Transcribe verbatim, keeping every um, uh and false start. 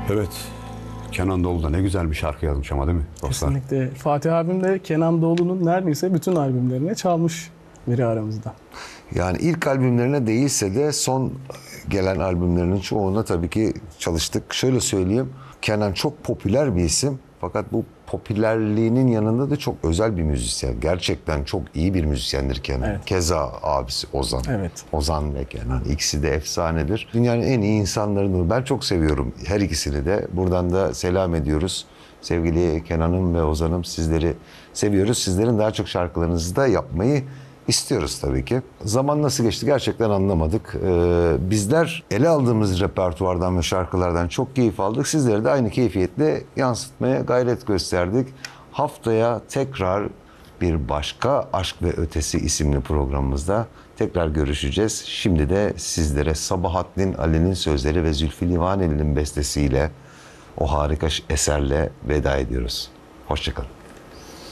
Evet, Kenan Doğulu da ne güzel bir şarkı yazmış ama değil mi dostlar? Kesinlikle. Fatih abim de Kenan Doğulu'nun neredeyse bütün albümlerine çalmış biri aramızda. Yani ilk albümlerine değilse de son gelen albümlerinin çoğuna tabii ki çalıştık. Şöyle söyleyeyim, Kenan çok popüler bir isim. Fakat bu popülerliğinin yanında da çok özel bir müzisyen. Gerçekten çok iyi bir müzisyendir Kenan. Evet. Keza abisi Ozan. Evet. Ozan ve Kenan ikisi de efsanedir. Dünyanın en iyi insanlarını ben çok seviyorum her ikisini de. Buradan da selam ediyoruz. Sevgili Kenan'ım ve Ozan'ım, sizleri seviyoruz. Sizlerin daha çok şarkılarınızı da yapmayı istiyoruz tabii ki. Zaman nasıl geçti gerçekten anlamadık. Ee, bizler ele aldığımız repertuardan ve şarkılardan çok keyif aldık. Sizlere de aynı keyfiyetle yansıtmaya gayret gösterdik. Haftaya tekrar bir başka Aşk ve Ötesi isimli programımızda tekrar görüşeceğiz. Şimdi de sizlere Sabahattin Ali'nin sözleri ve Zülfü Livaneli'nin bestesiyle o harika eserle veda ediyoruz. Hoşça kalın.